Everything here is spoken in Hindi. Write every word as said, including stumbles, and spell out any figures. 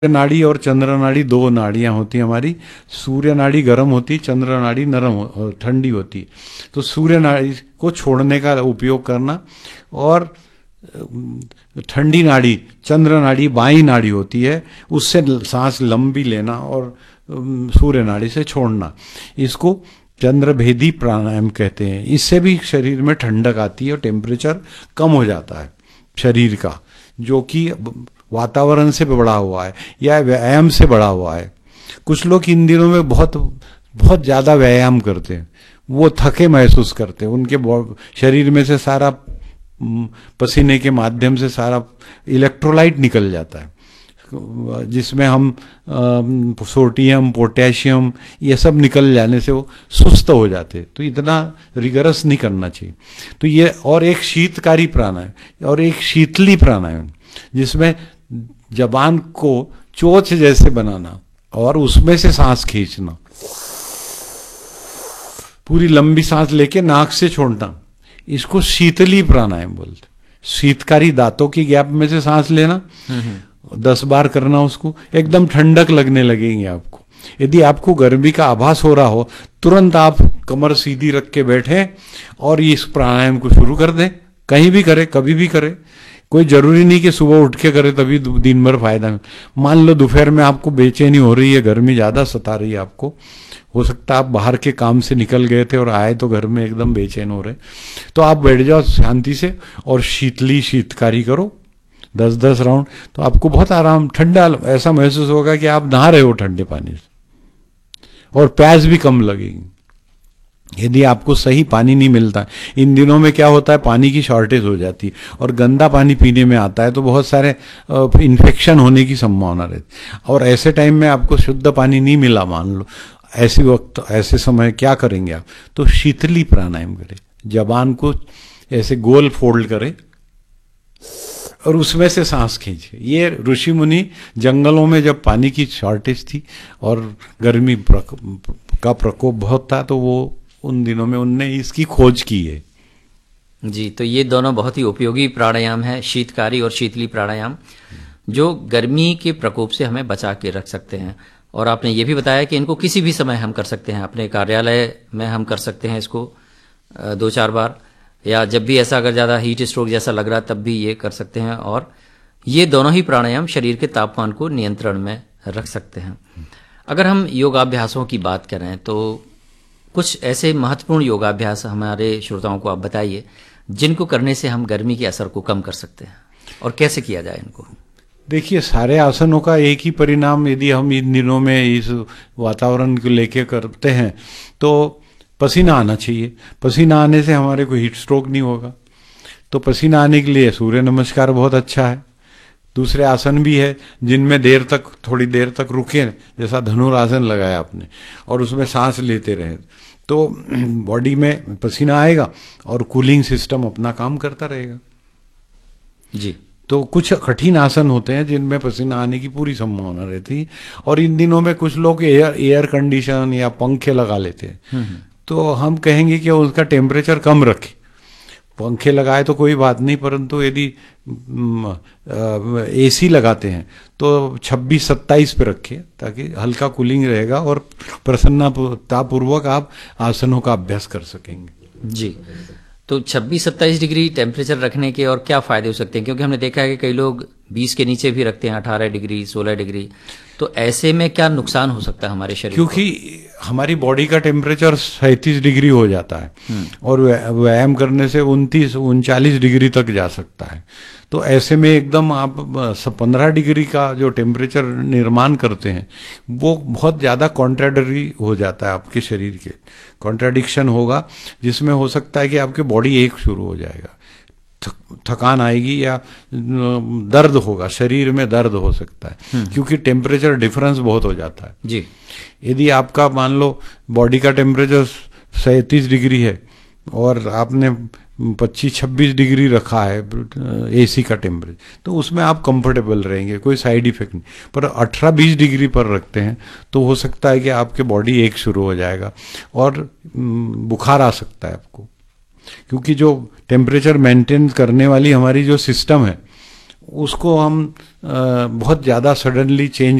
नाड़ी और चंद्र नाड़ी दो नाड़ियां होती हैं हमारी। सूर्य नाड़ी गर्म होती, चंद्र नाड़ी नरम हो, ठंडी होती। तो सूर्य नाड़ी को छोड़ने का उपयोग करना, और ठंडी नाड़ी चंद्र नाड़ी बाई नाड़ी होती है, उससे सांस लंबी लेना और सूर्य नाड़ी से छोड़ना। इसको चंद्रभेदी प्राणायाम कहते हैं। इससे भी शरीर में ठंडक आती है और टेम्परेचर कम हो जाता है शरीर का, जो कि वातावरण से बढ़ा हुआ है या व्यायाम से बढ़ा हुआ है। कुछ लोग इन दिनों में बहुत बहुत ज़्यादा व्यायाम करते हैं, वो थके महसूस करते हैं, उनके शरीर में से सारा पसीने के माध्यम से सारा इलेक्ट्रोलाइट निकल जाता है, जिसमें हम सोडियम पोटेशियम ये सब निकल जाने से वो सुस्त हो जाते हैं। तो इतना रिगरस नहीं करना चाहिए। तो ये, और एक शीतकारी प्राणायाम और एक शीतली प्राणायाम, जिसमें जबान को चोंच जैसे बनाना और उसमें से सांस खींचना, पूरी लंबी सांस लेके नाक से छोड़ना, इसको शीतली प्राणायाम बोलते। शीतकारी दांतों की गैप में से सांस लेना, दस बार करना, उसको एकदम ठंडक लगने लगेगी आपको। यदि आपको गर्मी का आभास हो रहा हो, तुरंत आप कमर सीधी रख के बैठे और इस प्राणायाम को शुरू कर दें। कहीं भी करें, कभी भी करें, कोई जरूरी नहीं कि सुबह उठ के करे तभी दिन भर फायदा है। मान लो दोपहर में आपको बेचैनी हो रही है, गर्मी ज्यादा सता रही है आपको, हो सकता है आप बाहर के काम से निकल गए थे और आए तो घर में एकदम बेचैन हो रहे, तो आप बैठ जाओ शांति से और शीतली शीतकारी करो दस दस राउंड। तो आपको बहुत आराम, ठंडा ऐसा महसूस होगा कि आप नहा रहे हो ठंडे पानी से, और प्यास भी कम लगेगी। यदि आपको सही पानी नहीं मिलता, इन दिनों में क्या होता है, पानी की शॉर्टेज हो जाती है और गंदा पानी पीने में आता है, तो बहुत सारे इन्फेक्शन होने की संभावना रहती। और ऐसे टाइम में आपको शुद्ध पानी नहीं मिला, मान लो ऐसे वक्त, ऐसे समय क्या करेंगे आप, तो शीतली प्राणायाम करें। जबान को ऐसे गोल फोल्ड करें और उसमें से सांस खींचे। ये ऋषि मुनि जंगलों में जब पानी की शॉर्टेज थी और गर्मी का प्रकोप बहुत था, तो वो उन दिनों में उनने इसकी खोज की है। जी, तो ये दोनों बहुत ही उपयोगी प्राणायाम है, शीतकारी और शीतली प्राणायाम, जो गर्मी के प्रकोप से हमें बचा के रख सकते हैं। और आपने ये भी बताया कि इनको किसी भी समय हम कर सकते हैं, अपने कार्यालय में हम कर सकते हैं इसको दो चार बार, या जब भी ऐसा अगर ज़्यादा हीट स्ट्रोक जैसा लग रहा है तब भी ये कर सकते हैं। और ये दोनों ही प्राणायाम शरीर के तापमान को नियंत्रण में रख सकते हैं। अगर हम योगाभ्यासों की बात करें तो कुछ ऐसे महत्वपूर्ण योगाभ्यास हमारे श्रोताओं को आप बताइए, जिनको करने से हम गर्मी के असर को कम कर सकते हैं, और कैसे किया जाए इनको। देखिए, सारे आसनों का एक ही परिणाम यदि हम इन दिनों में इस वातावरण को लेके करते हैं तो पसीना आना चाहिए। पसीना आने से हमारे को हीट स्ट्रोक नहीं होगा। तो पसीना आने के लिए सूर्य नमस्कार बहुत अच्छा है। दूसरे आसन भी है जिनमें देर तक, थोड़ी देर तक रुके, जैसा धनुरासन लगाया आपने और उसमें सांस लेते रहे, तो बॉडी में पसीना आएगा और कूलिंग सिस्टम अपना काम करता रहेगा। जी, तो कुछ कठिन आसन होते हैं जिनमें पसीना आने की पूरी संभावना रहती है, और इन दिनों में कुछ लोग एयर एयर कंडीशन या पंखे लगा लेते हैं। तो हम कहेंगे कि उसका टेम्परेचर कम रखें। पंखे लगाए तो कोई बात नहीं, परंतु यदि एसी लगाते हैं तो छब्बीस सत्ताईस पे रखें, ताकि हल्का कूलिंग रहेगा और प्रसन्नतापूर्वक आप आसनों का अभ्यास कर सकेंगे। जी, तो छब्बीस सत्ताईस डिग्री टेम्परेचर रखने के और क्या फायदे हो सकते हैं, क्योंकि हमने देखा है कि कई लोग बीस के नीचे भी रखते हैं, अठारह डिग्री सोलह डिग्री, तो ऐसे में क्या नुकसान हो सकता है हमारे शरीर क्योंकि को? हमारी बॉडी का टेम्परेचर सैंतीस डिग्री हो जाता है और व्यायाम करने से उनतीस उनचालीस डिग्री तक जा सकता है। तो ऐसे में एकदम आप पंद्रह डिग्री का जो टेम्परेचर निर्माण करते हैं वो बहुत ज़्यादा कॉन्ट्राडिक्टरी हो जाता है आपके शरीर के, कॉन्ट्राडिक्शन होगा, जिसमें हो सकता है कि आपके बॉडी एक शुरू हो जाएगा, थकान आएगी या दर्द होगा, शरीर में दर्द हो सकता है, क्योंकि टेम्परेचर डिफरेंस बहुत हो जाता है। जी, यदि आपका मान लो बॉडी का टेम्परेचर सैंतीस डिग्री है और आपने पच्चीस छब्बीस डिग्री रखा है एसी का टेम्परेचर, तो उसमें आप कंफर्टेबल रहेंगे, कोई साइड इफेक्ट नहीं। पर अठारह बीस डिग्री पर रखते हैं तो हो सकता है कि आपके बॉडी एक शुरू हो जाएगा और बुखार आ सकता है आपको, क्योंकि जो टेम्परेचर मेंटेन करने वाली हमारी जो सिस्टम है उसको हम आ, बहुत ज़्यादा सडनली चेंज